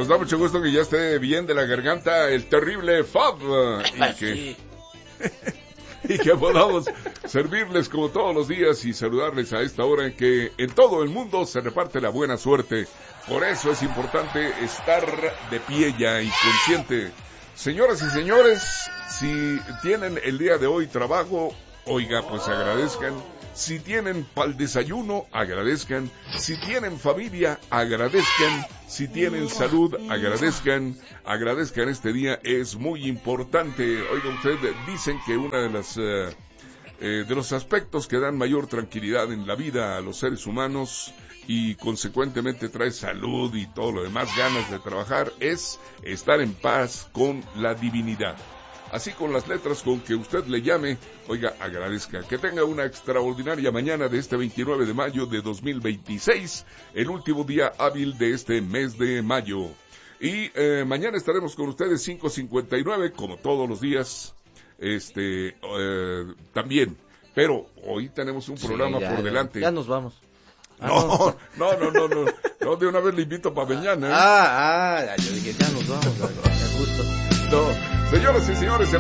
nos da mucho gusto que ya esté bien de la garganta el terrible Fab. Y que podamos servirles como todos los días y saludarles a esta hora en que en todo el mundo se reparte la buena suerte. Por eso es importante estar de pie ya y consciente. Señoras y señores, si tienen el día de hoy trabajo, oiga, pues agradezcan. Si tienen pa'l desayuno, agradezcan. Si tienen familia, agradezcan. Si tienen salud, agradezcan. Agradezcan este día, es muy importante. Oiga, ustedes dicen que una de los aspectos que dan mayor tranquilidad en la vida a los seres humanos y consecuentemente trae salud y todo lo demás, ganas de trabajar, es estar en paz con la divinidad. Así con las letras con que usted le llame, oiga, agradezca. Que tenga una extraordinaria mañana de este 29 de mayo de 2026, el último día hábil de este mes de mayo. Y mañana estaremos con ustedes 5:59, como todos los días, también. Pero hoy tenemos un programa por delante. Ya nos vamos. No, de una vez le invito para mañana. Yo dije, ya nos vamos, a gusto. No, señoras y señores,